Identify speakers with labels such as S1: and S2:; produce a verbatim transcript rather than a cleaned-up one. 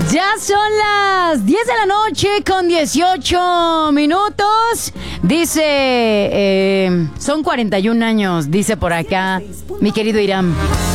S1: Ya son las diez de la noche con dieciocho minutos. Dice, eh, son cuarenta y un años, dice por acá mi querido Irán.